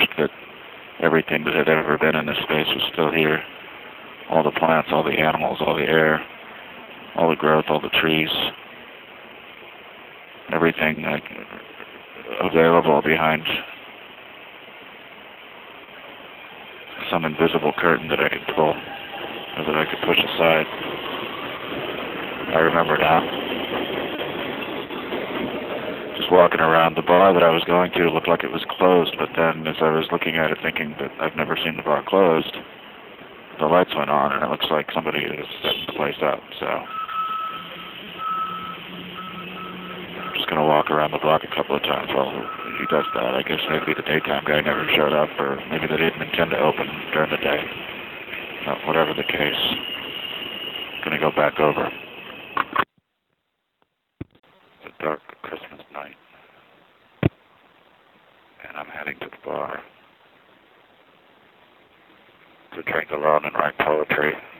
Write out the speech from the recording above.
wished that everything that had ever been in this space was still here. All the plants, all the animals, all the air, all the growth, all the trees, everything available behind some invisible curtain that I could pull, or that I could push aside. I remember now. Just walking around, the bar that I was going to looked like it was closed, but then as I was looking at it thinking that I've never seen the bar closed, the lights went on and it looks like somebody is setting the place up, so I'm just going to walk around the block a couple of times while he does that. I guess maybe the daytime guy never showed up, or maybe they didn't intend to open during the day. Whatever the case, I'm going to go back over. It's a dark Christmas night, and I'm heading to the bar to drink alone and write poetry.